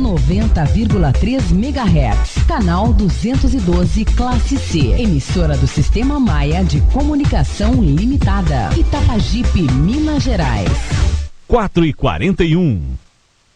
90,3 MHz. Canal 212, classe C. Emissora do Sistema Maia de Comunicação Limitada. Itapajipe, Minas Gerais. 4h41.